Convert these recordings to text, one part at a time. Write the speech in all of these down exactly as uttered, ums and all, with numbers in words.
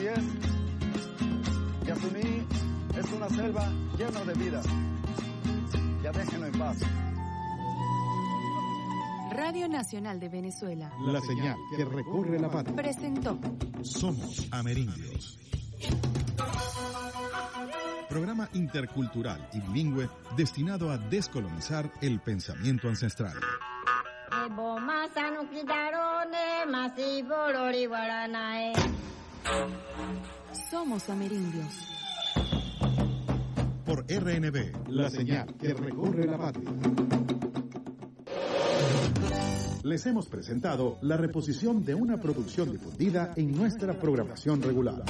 Así es. Yasuní es una selva llena de vida. Ya déjenlo en paz. Radio Nacional de Venezuela. La señal que recorre la patria. Presentó Somos Amerindios. Programa intercultural y bilingüe destinado a descolonizar el pensamiento ancestral. Somos Amerindios. Por R N B, la señal que recorre la patria. Les hemos presentado la reposición de una producción difundida en nuestra programación regular.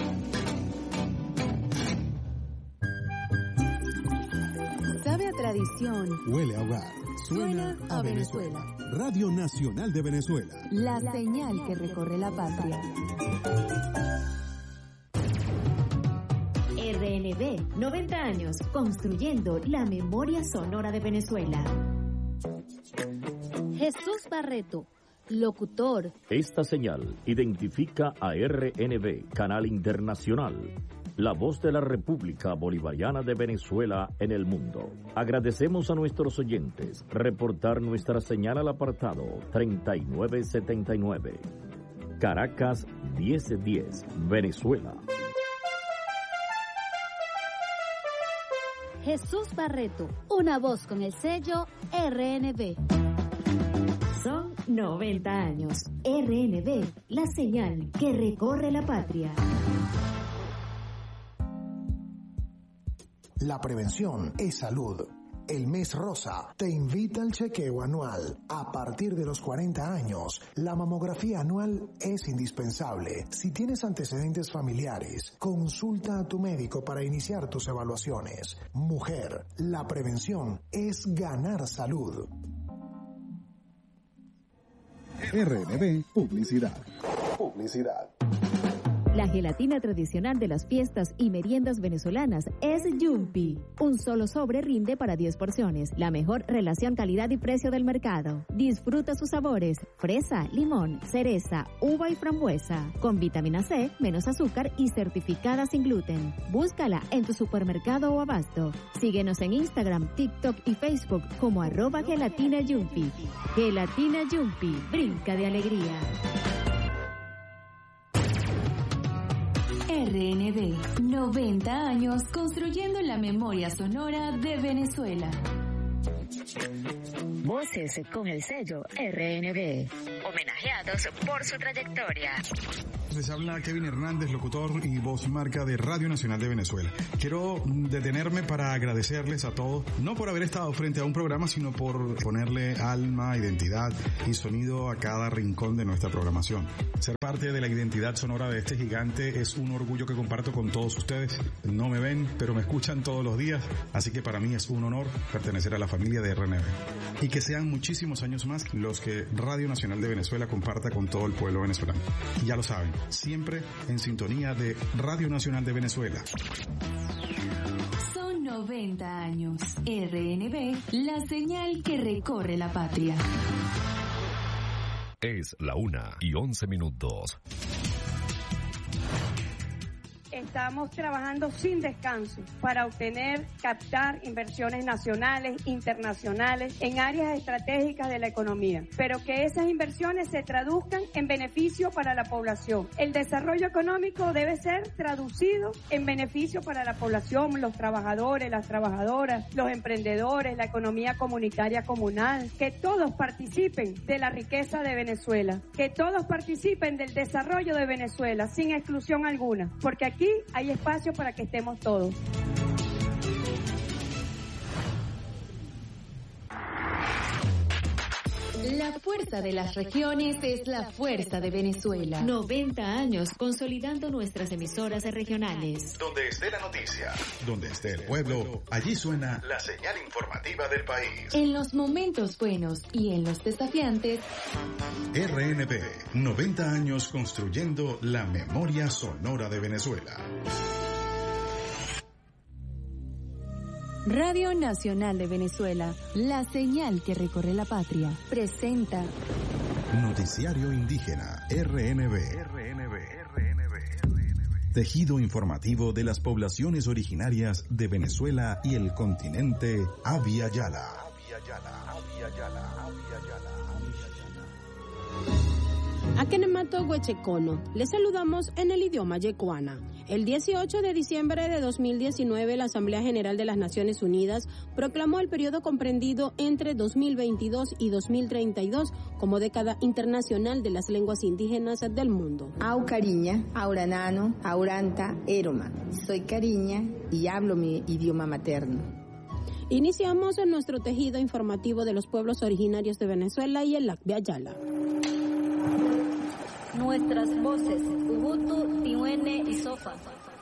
Sabe a tradición. Huele a hogar. Suena, Suena a Venezuela. Venezuela. Radio Nacional de Venezuela. La señal que recorre la patria. R N B, noventa años, construyendo la memoria sonora de Venezuela. Jesús Barreto, locutor. Esta señal identifica a R N B, Canal Internacional, la voz de la República Bolivariana de Venezuela en el mundo. Agradecemos a nuestros oyentes reportar nuestra señal al apartado treinta y nueve setenta y nueve. Caracas diez diez, Venezuela. Jesús Barreto, una voz con el sello R N B. Son noventa años. R N B, la señal que recorre la patria. La prevención es salud. El Mes Rosa te invita al chequeo anual. A partir de los cuarenta años, la mamografía anual es indispensable. Si tienes antecedentes familiares, consulta a tu médico para iniciar tus evaluaciones. Mujer, la prevención es ganar salud. R N B Publicidad. Publicidad. La gelatina tradicional de las fiestas y meriendas venezolanas es Yumpi. Un solo sobre rinde para diez porciones. La mejor relación calidad y precio del mercado. Disfruta sus sabores: fresa, limón, cereza, uva y frambuesa. Con vitamina C, menos azúcar y certificada sin gluten. Búscala en tu supermercado o abasto. Síguenos en Instagram, TikTok y Facebook como arroba gelatina Yumpi. Gelatina Yumpi, brinca de alegría. R N B, noventa años construyendo la memoria sonora de Venezuela. Voces con el sello R N B, homenajeados por su trayectoria. Les habla Kevin Hernández, locutor y voz marca de Radio Nacional de Venezuela. Quiero detenerme para agradecerles a todos, no por haber estado frente a un programa, sino por ponerle alma, identidad y sonido a cada rincón de nuestra programación. Ser parte de la identidad sonora de este gigante es un orgullo que comparto con todos ustedes. No me ven, pero me escuchan todos los días, así que para mí es un honor pertenecer a la familia de R N B. Y que sean muchísimos años más los que Radio Nacional de Venezuela comparta con todo el pueblo venezolano. Ya lo saben, siempre en sintonía de Radio Nacional de Venezuela. Son noventa años. R N B, la señal que recorre la patria. Es la una y once minutos. Estamos trabajando sin descanso para obtener, captar inversiones nacionales, internacionales, en áreas estratégicas de la economía, pero que esas inversiones se traduzcan en beneficio para la población. El desarrollo económico debe ser traducido en beneficio para la población, los trabajadores, las trabajadoras, los emprendedores, la economía comunitaria comunal, que todos participen de la riqueza de Venezuela, que todos participen del desarrollo de Venezuela, sin exclusión alguna, porque aquí hay espacio para que estemos todos. La fuerza de las regiones es la fuerza de Venezuela. noventa años consolidando nuestras emisoras regionales. Donde esté la noticia, donde esté el pueblo, allí suena la señal informativa del país. En los momentos buenos y en los desafiantes. R N B, noventa años construyendo la memoria sonora de Venezuela. Radio Nacional de Venezuela, la señal que recorre la patria, presenta Noticiario Indígena, R N B. R N B, R N B, R N B. tejido informativo de las poblaciones originarias de Venezuela y el continente Abya Yala. Akenemato Huechecono, les saludamos en el idioma yecuana. El dieciocho de diciembre de dos mil diecinueve, la Asamblea General de las Naciones Unidas proclamó el periodo comprendido entre dos mil veintidós y dos mil treinta y dos como década internacional de las lenguas indígenas del mundo. Au Cariña, Auranano, Auranta, Eroma. Soy Cariña y hablo mi idioma materno. Iniciamos en nuestro tejido informativo de los pueblos originarios de Venezuela y el Abya Yala. Nuestras voces, Ubuntu, Tihuene y Sofa.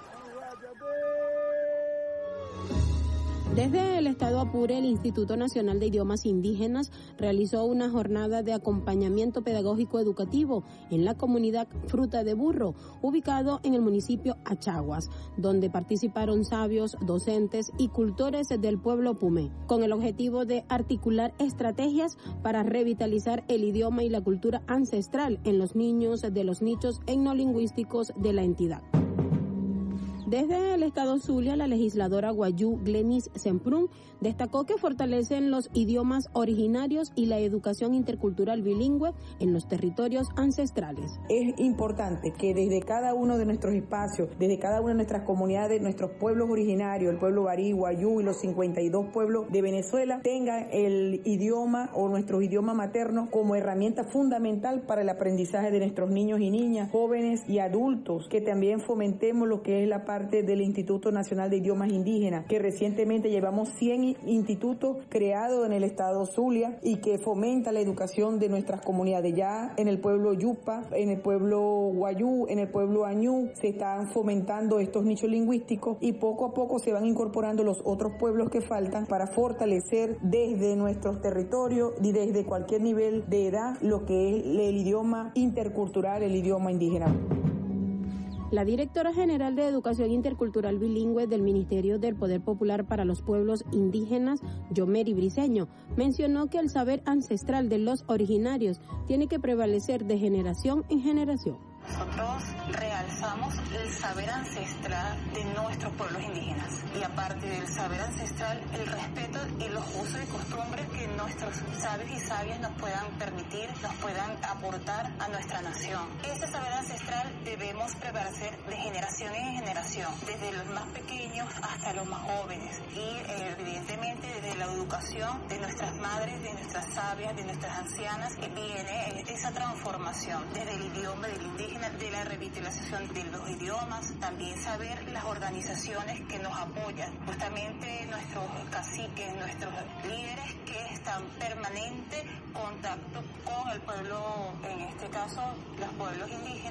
Desde el estado Apure, el Instituto Nacional de Idiomas Indígenas realizó una jornada de acompañamiento pedagógico educativo en la comunidad Fruta de Burro, ubicado en el municipio Achaguas, donde participaron sabios, docentes y cultores del pueblo Pumé, con el objetivo de articular estrategias para revitalizar el idioma y la cultura ancestral en los niños de los nichos etnolingüísticos de la entidad. Desde el estado Zulia, la legisladora Guayú Glenis Semprún destacó que fortalecen los idiomas originarios y la educación intercultural bilingüe en los territorios ancestrales. Es importante que desde cada uno de nuestros espacios, desde cada una de nuestras comunidades, nuestros pueblos originarios, el pueblo Barí, Guayú y los cincuenta y dos pueblos de Venezuela, tengan el idioma o nuestros idiomas maternos como herramienta fundamental para el aprendizaje de nuestros niños y niñas, jóvenes y adultos, que también fomentemos lo que es la parte del Instituto Nacional de Idiomas Indígenas, que recientemente llevamos cien institutos creados en el estado Zulia y que fomenta la educación de nuestras comunidades. Ya en el pueblo Yupa, en el pueblo Guayú, en el pueblo Añú, se están fomentando estos nichos lingüísticos y poco a poco se van incorporando los otros pueblos que faltan para fortalecer desde nuestros territorios y desde cualquier nivel de edad lo que es el idioma intercultural, el idioma indígena. La directora general de Educación Intercultural Bilingüe del Ministerio del Poder Popular para los Pueblos Indígenas, Yomeri Briceño, mencionó que el saber ancestral de los originarios tiene que prevalecer de generación en generación. Nosotros realzamos el saber ancestral de nuestros pueblos indígenas y aparte del saber ancestral, el respeto y los usos y costumbres que nuestros sabios y sabias nos puedan permitir, nos puedan aportar a nuestra nación. Ese saber ancestral debemos prevalecer de generación en generación, desde los más pequeños hasta los más jóvenes y eh, evidentemente desde la educación de nuestras madres, de nuestras sabias, de nuestras ancianas, que viene esa transformación desde el idioma del indígena, de la revitalización de los idiomas, también saber las organizaciones que nos apoyan, justamente nuestros caciques, nuestros líderes que están en permanente contacto con el pueblo, en este caso los pueblos indígenas.